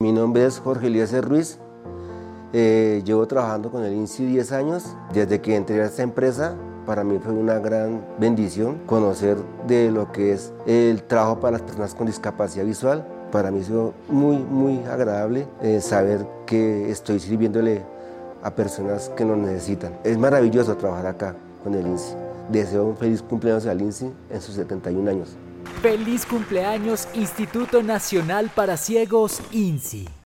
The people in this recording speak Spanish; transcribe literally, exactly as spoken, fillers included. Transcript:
Mi nombre es Jorge Eliezer Ruiz, eh, llevo trabajando con el INSI diez años. Desde que entré a esta empresa, para mí fue una gran bendición conocer de lo que es el trabajo para las personas con discapacidad visual. Para mí ha sido muy, muy agradable eh, saber que estoy sirviéndole a personas que nos necesitan. Es maravilloso trabajar acá con el INSI. Deseo un feliz cumpleaños al INSI en sus setenta y un años. Feliz cumpleaños, Instituto Nacional para Ciegos, INSI.